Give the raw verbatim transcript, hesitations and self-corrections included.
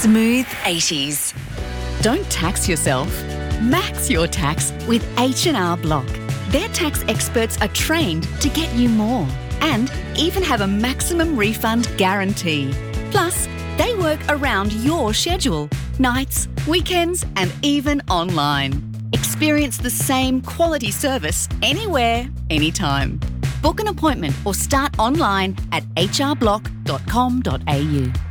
Smooth eighties. Don't tax yourself. Max your tax with H and R Block. Their tax experts are trained to get you more and even have a maximum refund guarantee. Plus, they work around your schedule, nights, weekends, and even online. Experience the same quality service anywhere, anytime. Book an appointment or start online at h r block dot com dot a u.